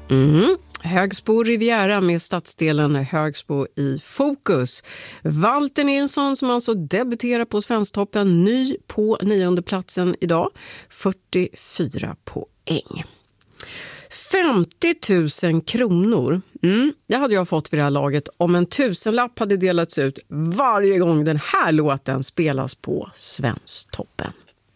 Högsbo Riviera med stadsdelen Högsbo i fokus. Walter Nilsson som alltså debuterar på Svensktoppen, ny på 9:e platsen idag, 44 poäng. 50 000 kronor. Det hade jag fått vid det här laget om en 1000-lapp hade delats ut varje gång den här låten spelas på Svensktoppen.